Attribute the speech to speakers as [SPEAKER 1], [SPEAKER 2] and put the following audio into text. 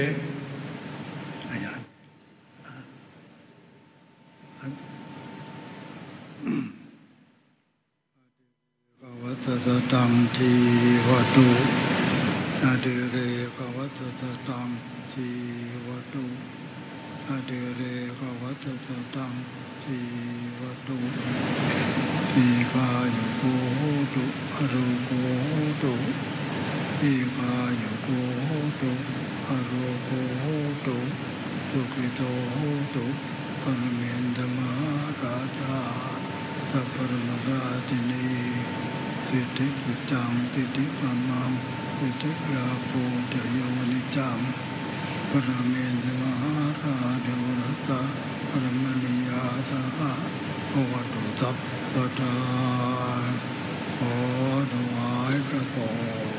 [SPEAKER 1] อาจารย์ภวัตสตังทีวัตุอาเดเรภวัตสตังทีวัตุอาเดเรภวัตสตังทีวัตุอีกายุโกตุอรุโกตุอีกายุโกตุอรุโกตุสุขิโตตุปรเมนธมราชาสัพพรมราชินีสิทธิกุจังสิทธิธรรมังสิทธิราภูเทโยนิจังปรเมนธมราชวรตาปรมณียาสหะภวตุสัพพทาขอถวายพระพร